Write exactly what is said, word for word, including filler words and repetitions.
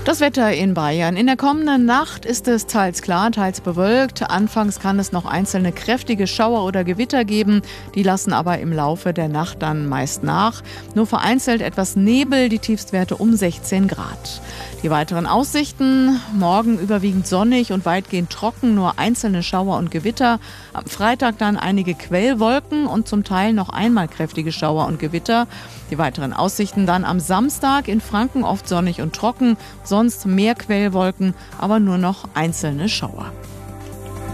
Das Wetter in Bayern. In der kommenden Nacht ist es teils klar, teils bewölkt. Anfangs kann es noch einzelne kräftige Schauer oder Gewitter geben. Die lassen aber im Laufe der Nacht dann meist nach. Nur vereinzelt etwas Nebel, die Tiefstwerte um sechzehn Grad. Die weiteren Aussichten: morgen überwiegend sonnig und weitgehend trocken, nur einzelne Schauer und Gewitter. Am Freitag dann einige Quellwolken und zum Teil noch einmal kräftige Schauer und Gewitter. Die weiteren Aussichten dann am Samstag: in Franken oft sonnig und trocken, sonst mehr Quellwolken, aber nur noch einzelne Schauer.